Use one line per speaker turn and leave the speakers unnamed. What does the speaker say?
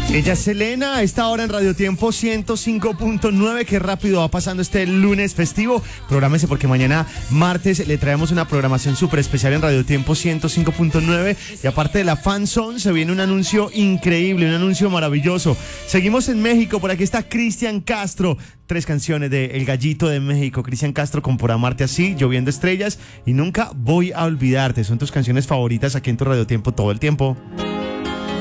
Ella es Selena, a esta hora en Radio Tiempo 105.9. Qué rápido va pasando este lunes festivo. Prográmese porque mañana martes le traemos una programación súper especial en Radio Tiempo 105.9. Y aparte de la Fan Zone se viene un anuncio increíble, un anuncio maravilloso. Seguimos en México, por aquí está Cristian Castro. 3 canciones de El Gallito de México. Cristian Castro con Por Amarte Así, Lloviendo Estrellas y Nunca Voy a Olvidarte. Son tus canciones favoritas aquí en tu Radio Tiempo todo el tiempo.